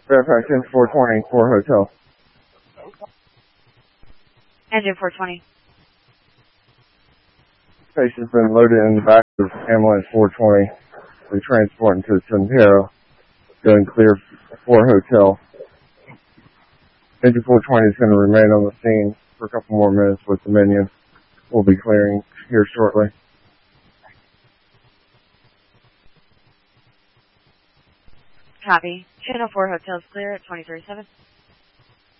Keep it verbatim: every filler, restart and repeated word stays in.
Fairfax in four twenty, four Hotel. Engine four twenty. Patient's been loaded in the back of ambulance four twenty. We're transporting to Santero. Going clear four Hotel. Engine four twenty is going to remain on the scene for a couple more minutes with the minion. We'll be clearing here shortly. Copy. Channel four Hotel's clear at twenty thirty-seven.